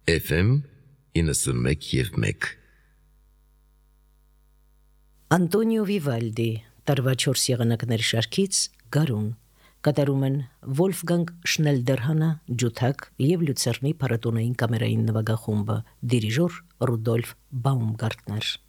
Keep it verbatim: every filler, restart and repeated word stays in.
Էֆ Էմ իննսունմեկ և մեկ։ Անտոնիո Վիվալդի տարվա չորս եղանակների շարքից Գարուն կատարում են Վոլֆգանգ Շնելդերհանը ջութակ և Լյուցերնի փառատոնային կամերային նվագախումբը, դիրիժոր Ռուդոլֆ Բաումգարտներ։